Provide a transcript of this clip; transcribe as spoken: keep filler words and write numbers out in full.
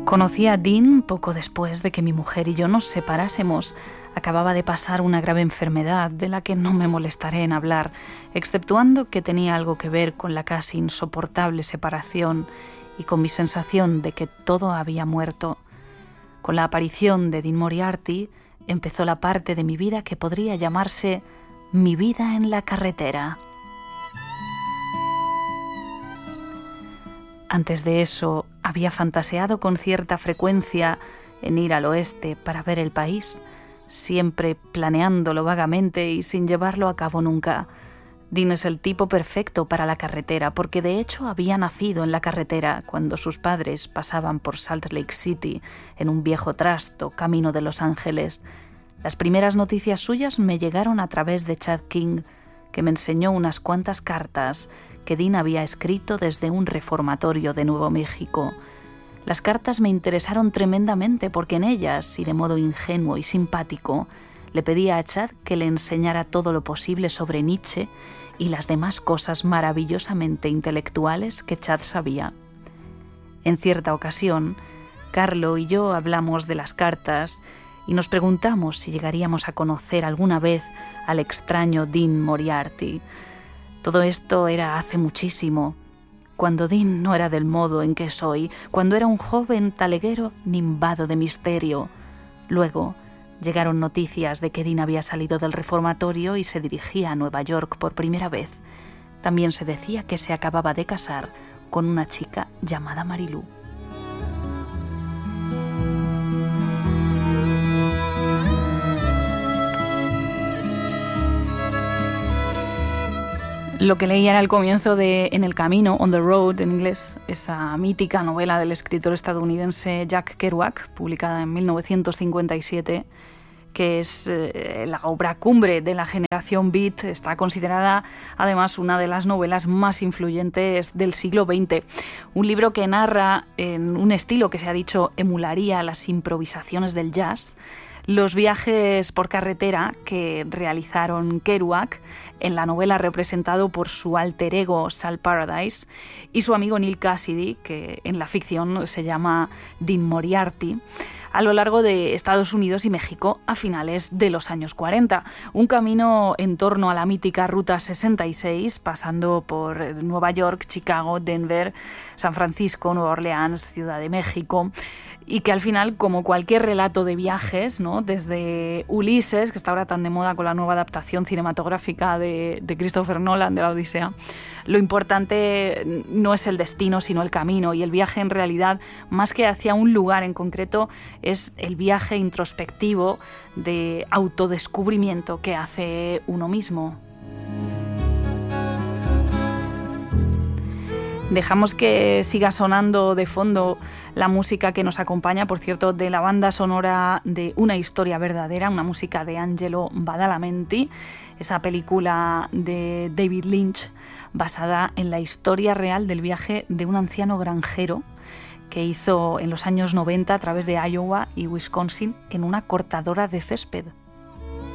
Conocí a Dean poco después de que mi mujer y yo nos separásemos. Acababa de pasar una grave enfermedad de la que no me molestaré en hablar, exceptuando que tenía algo que ver con la casi insoportable separación y con mi sensación de que todo había muerto. Con la aparición de Dean Moriarty empezó la parte de mi vida que podría llamarse mi vida en la carretera. Antes de eso, había fantaseado con cierta frecuencia en ir al oeste para ver el país, siempre planeándolo vagamente y sin llevarlo a cabo nunca. Dean es el tipo perfecto para la carretera, porque de hecho había nacido en la carretera cuando sus padres pasaban por Salt Lake City en un viejo trasto camino de Los Ángeles. Las primeras noticias suyas me llegaron a través de Chad King, que me enseñó unas cuantas cartas que Dean había escrito desde un reformatorio de Nuevo México. Las cartas me interesaron tremendamente porque en ellas, y de modo ingenuo y simpático, le pedía a Chad que le enseñara todo lo posible sobre Nietzsche y las demás cosas maravillosamente intelectuales que Chad sabía. En cierta ocasión, Carlo y yo hablamos de las cartas y nos preguntamos si llegaríamos a conocer alguna vez al extraño Dean Moriarty. Todo esto era hace muchísimo, cuando Dean no era del modo en que soy, cuando era un joven taleguero nimbado de misterio. Luego llegaron noticias de que Dean había salido del reformatorio y se dirigía a Nueva York por primera vez. También se decía que se acababa de casar con una chica llamada Marilú. Lo que leía era el comienzo de En el camino, On the Road en inglés, esa mítica novela del escritor estadounidense Jack Kerouac, publicada en mil novecientos cincuenta y siete, que es eh, la obra cumbre de la generación Beat. Está considerada además una de las novelas más influyentes del siglo veinte. Un libro que narra en un estilo que se ha dicho emularía las improvisaciones del jazz, los viajes por carretera que realizaron Kerouac, en la novela representado por su alter ego Sal Paradise, y su amigo Neal Cassidy, que en la ficción se llama Dean Moriarty, a lo largo de Estados Unidos y México a finales de los años cuarenta. Un camino en torno a la mítica Ruta sesenta y seis, pasando por Nueva York, Chicago, Denver, San Francisco, Nueva Orleans, Ciudad de México, y que al final, como cualquier relato de viajes, ¿no?, desde Ulises, que está ahora tan de moda con la nueva adaptación cinematográfica de, de Christopher Nolan, de la Odisea, lo importante no es el destino, sino el camino, y el viaje en realidad, más que hacia un lugar en concreto, es el viaje introspectivo de autodescubrimiento que hace uno mismo. Dejamos que siga sonando de fondo la música que nos acompaña, por cierto, de la banda sonora de Una historia verdadera, una música de Angelo Badalamenti, esa película de David Lynch basada en la historia real del viaje de un anciano granjero que hizo en los años noventa a través de Iowa y Wisconsin en una cortadora de césped.